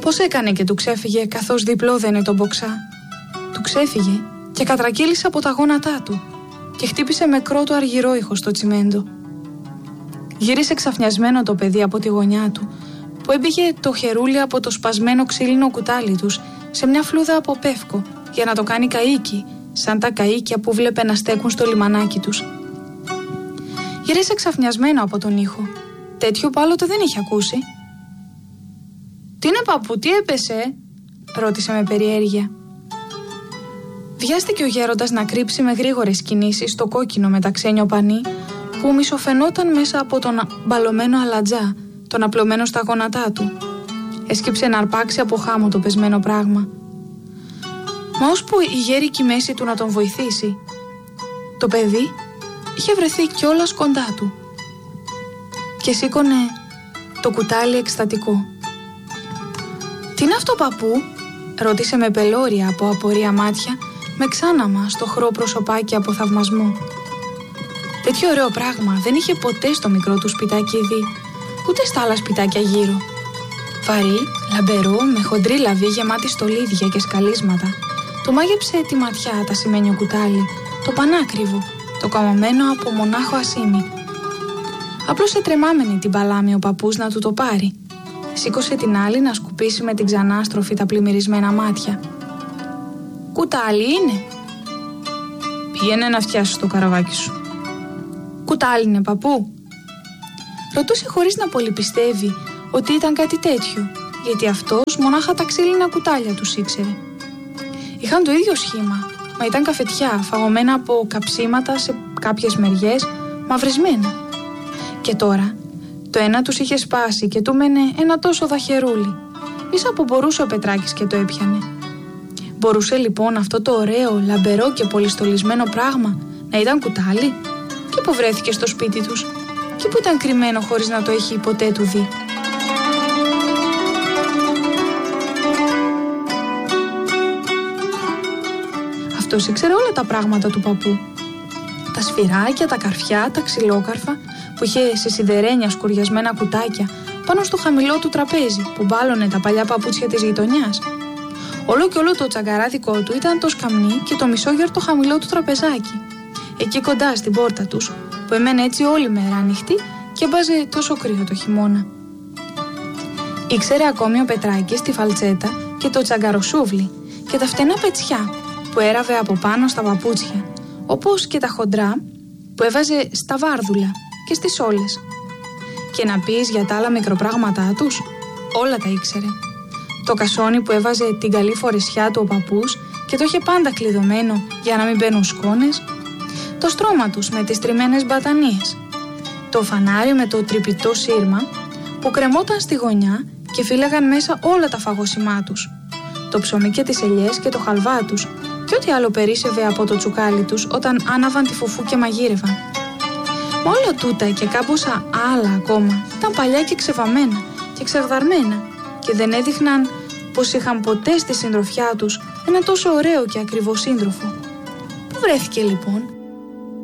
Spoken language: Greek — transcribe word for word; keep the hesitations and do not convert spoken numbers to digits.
Πώς έκανε και του ξέφυγε καθώς διπλώδαινε τον μποξά. Του ξέφυγε και κατρακύλησε από τα γόνατά του και χτύπησε με κρότο αργυρό ήχο στο τσιμέντο. Γύρισε ξαφνιασμένο το παιδί από τη γωνιά του, που έμπηγε το χερούλι από το σπασμένο ξύλινο κουτάλι τους σε μια φλούδα από πεύκο για να το κάνει καΐκι, σαν τα καΐκια που βλέπε να στέκουν στο λιμανάκι τους. Γύρισε ξαφνιασμένο από τον ήχο. Τέτοιο που άλλοτε δεν είχε ακούσει. «Τι είναι, παππού, τι έπεσε?» ρώτησε με περιέργεια. Βιάστηκε ο γέροντας να κρύψει με γρήγορες κινήσεις το κόκκινο μεταξένιο πανί που μισοφαινόταν μέσα από τον μπαλωμένο αλατζά, τον απλωμένο στα γόνατά του. Έσκυψε να αρπάξει από χάμω το πεσμένο πράγμα. Μα ώσπου η γέρικη μέση του να τον βοηθήσει, το παιδί είχε βρεθεί κιόλας κοντά του και σήκωνε το κουτάλι εκστατικό. «Τι είναι αυτό, παππού?» ρώτησε με πελώρια από απορία μάτια, με ξάναμα στο χρό προσωπάκι από θαυμασμό. Τέτοιο ωραίο πράγμα δεν είχε ποτέ στο μικρό του σπιτάκι δει, ούτε στα άλλα σπιτάκια γύρω. Βαρύ, λαμπερό, με χοντρή λαβή γεμάτη στολίδια και σκαλίσματα, του μάγεψε τη ματιά τα σημαίνιο κουτάλι, το πανάκριβο, το καμωμένο από μονάχο ασίμι. Απλώσε τρεμάμενη την παλάμη ο παππούς να του το πάρει. Σήκωσε την άλλη να σκουπίσει με την ξανάστροφη τα πλημμυρισμένα μάτια. «Κουτάλι είναι?» «Πήγαινε να φτιάσεις το καραβάκι σου». «Κουτάλι είναι, παππού?» Ρωτούσε χωρίς να πολυπιστεύει ότι ήταν κάτι τέτοιο, γιατί αυτός μονάχα τα ξύλινα κουτάλια τους ήξερε. Είχαν το ίδιο σχήμα, μα ήταν καφετιά, φαγωμένα από καψίματα σε κάποιες μεριές, μαυρισμένα. Και τώρα το ένα τους είχε σπάσει και του μένε ένα τόσο δαχερούλι, ίσα που μπορούσε ο Πετράκης και το έπιανε. Μπορούσε λοιπόν αυτό το ωραίο, λαμπερό και πολυστολισμένο πράγμα να ήταν κουτάλι? Και που βρέθηκε στο σπίτι τους, και που ήταν κρυμμένο χωρίς να το έχει ποτέ του δει. Αυτός ήξερε όλα τα πράγματα του παππού. Τα σφυράκια, τα καρφιά, τα ξυλόκαρφα που είχε σε σιδερένια σκουριασμένα κουτάκια πάνω στο χαμηλό του τραπέζι που μπάλωνε τα παλιά παπούτσια της γειτονιάς. Όλο και όλο το τσαγκαράδικό του ήταν το σκαμνί και το μισόγερτο χαμηλό του τραπεζάκι, εκεί κοντά στην πόρτα τους, που έμενε έτσι όλη μέρα ανοιχτή και μπάζε τόσο κρύο το χειμώνα. Ήξερε ακόμη ο Πετράκης τη φαλτσέτα και το τσαγκαροσούβλι και τα φτενά πετσιά που έραβε από πάνω στα παπούτσια, όπως και τα χοντρά που έβαζε στα βάρδουλα και στις όλες. Και να πεις για τα άλλα μικροπράγματά τους, όλα τα ήξερε. Το κασόνι που έβαζε την καλή φορεσιά του ο παππούς και το είχε πάντα κλειδωμένο για να μην μπαίνουν σκόνες. Το στρώμα τους με τις τριμμένες μπατανίες. Το φανάρι με το τρυπητό σύρμα που κρεμόταν στη γωνιά και φύλαγαν μέσα όλα τα φαγωσιμά τους. Το ψωμί και τις ελιές και το χαλβά τους και ό,τι άλλο περίσσευε από το τσουκάλι τους όταν άναβαν τη φουφού και μαγείρευαν. Μα όλα τούτα και κάμποσα άλλα ακόμα ήταν παλιά και ξεβαμμένα και ξεγδαρμένα και δεν έδειχναν πως είχαν ποτέ στη συντροφιά τους ένα τόσο ωραίο και ακριβό σύντροφο. Πού βρέθηκε λοιπόν?